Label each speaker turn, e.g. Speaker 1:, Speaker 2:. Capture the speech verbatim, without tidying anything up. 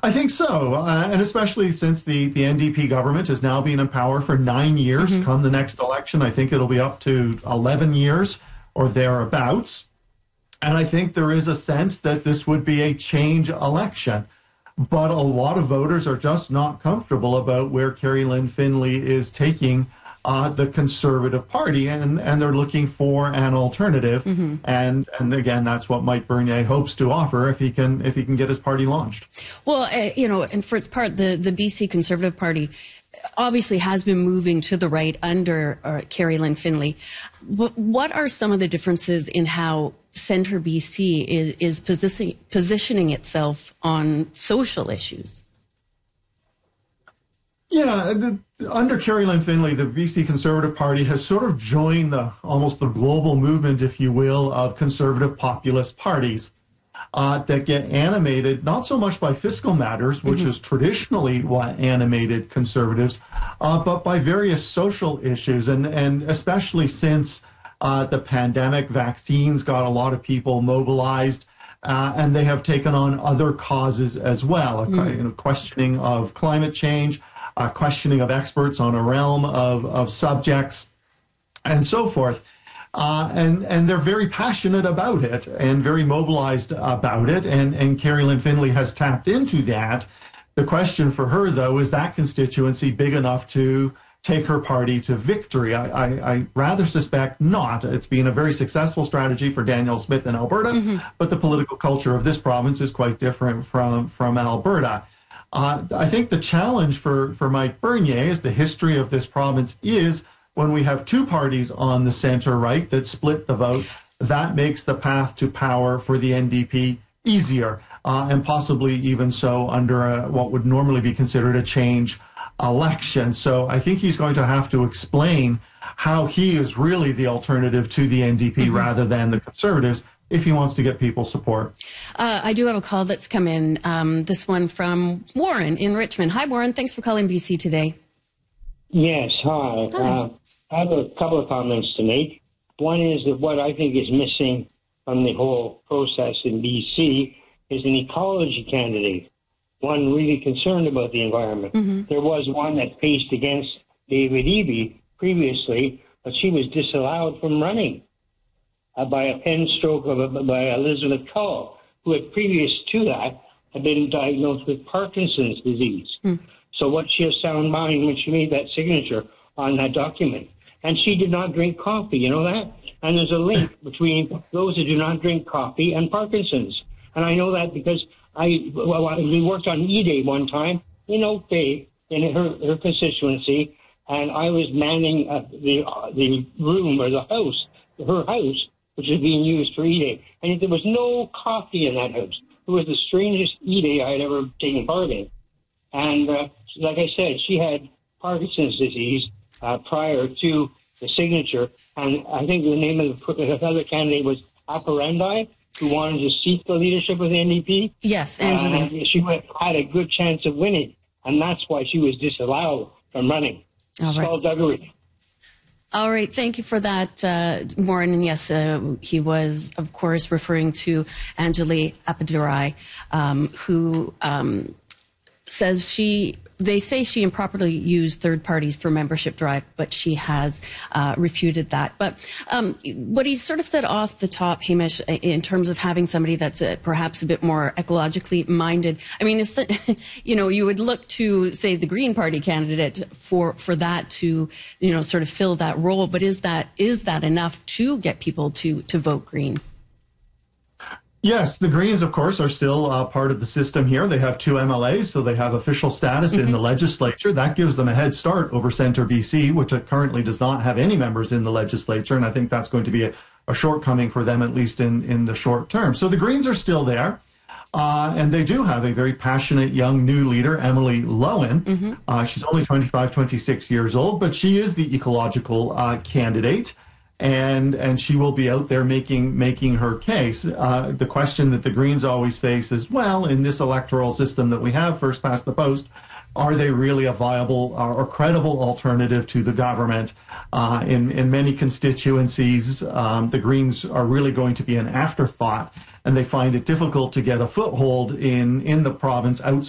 Speaker 1: I think so, uh, and especially since the, the N D P government has now been in power for nine years. Mm-hmm. Come the next election, I think it'll be up to eleven years or thereabouts. And I think there is a sense that this would be a change election. But a lot of voters are just not comfortable about where Kerry Lynn Finley is taking uh, the Conservative Party, and, and they're looking for an alternative. Mm-hmm. And and again, that's what Mike Bernier hopes to offer if he can if he can get his party launched.
Speaker 2: Well, uh, you know, and for its part, the the B C Conservative Party obviously has been moving to the right under uh, Kerry Lynn Finley. What, what are some of the differences in how Centre B C is, is position, positioning itself on social issues?
Speaker 1: Yeah, the, under Kerry Lynn Finley, the B C Conservative Party has sort of joined the almost the global movement, if you will, of conservative populist parties uh, that get animated not so much by fiscal matters, which mm-hmm. is traditionally what animated conservatives, uh, but by various social issues, and, and especially since uh, the pandemic, vaccines got a lot of people mobilized. Uh, and they have taken on other causes as well, mm-hmm. a, you know, questioning of climate change, uh, questioning of experts on a realm of, of subjects, and so forth. Uh, and, and they're very passionate about it and very mobilized about it. And, and Kerry Lynn Finley has tapped into that. The question for her, though, is that constituency big enough to take her party to victory? I, I, I rather suspect not. It's been a very successful strategy for Danielle Smith in Alberta, mm-hmm. but the political culture of this province is quite different from, from Alberta. Uh, I think the challenge for, for Mike Bernier, as the history of this province is, when we have two parties on the centre-right that split the vote, that makes the path to power for the N D P easier, uh, and possibly even so under a, what would normally be considered a change election. So I think he's going to have to explain how he is really the alternative to the N D P mm-hmm. rather than the Conservatives if he wants to get people's support.
Speaker 2: Uh, I do have a call that's come in, um, this one from Warren in Richmond. Hi, Warren. Thanks for calling B C today.
Speaker 3: Yes, hi.
Speaker 2: Hi.
Speaker 3: Uh, I have a couple of comments to make. One is that what I think is missing from the whole process in B C is an ecology candidate, one really concerned about the environment. Mm-hmm. There was one that faced against David Eby previously, but she was disallowed from running uh, by a pen stroke of a, by Elizabeth Cull, who had previous to that had been diagnosed with Parkinson's disease. Mm. So what she has sound mind when she made that signature on that document. And she did not drink coffee, you know that? And there's a link between those who do not drink coffee and Parkinson's. And I know that because I, well, we worked on E-Day one time in Oak Bay in her, her constituency, and I was manning uh, the uh, the room or the house, her house, which is being used for E-Day. And there was no coffee in that house. It was the strangest E-Day I had ever taken part in. And uh, like I said, she had Parkinson's disease uh, prior to the signature. And I think the name of the, the other candidate was Apparandi, who wanted to seek the leadership of the N D P.
Speaker 2: Yes, Angela.
Speaker 3: Uh, she had a good chance of winning, and that's why she was disallowed from running.
Speaker 2: All right.
Speaker 3: Skullduggery.
Speaker 2: All right, thank you for that, uh, Warren. And yes, uh, he was, of course, referring to Anjali Appadurai, um, who um, says she... They say she improperly used third parties for membership drive, but she has uh, refuted that. But um, what he sort of said off the top, Hamish, in terms of having somebody that's uh, perhaps a bit more ecologically minded, I mean, it's, you know, you would look to, say, the Green Party candidate for, for that to, you know, sort of fill that role. But is that is that enough to get people to, to vote Green?
Speaker 1: Yes, the Greens, of course, are still uh, part of the system here. They have two M L As, so they have official status mm-hmm. in the legislature. That gives them a head start over Centre B C, which currently does not have any members in the legislature, and I think that's going to be a, a shortcoming for them, at least in, in the short term. So the Greens are still there, uh, and they do have a very passionate young new leader, Emily Lowen. Mm-hmm. Uh, she's only twenty-five, twenty-six years old, but she is the ecological uh, candidate. And and she will be out there making making her case. Uh, the question that the Greens always face is, well, in this electoral system that we have, first past the post, are they really a viable or credible alternative to the government? Uh, in, in many constituencies, um, the Greens are really going to be an afterthought, and they find it difficult to get a foothold in, in the province outside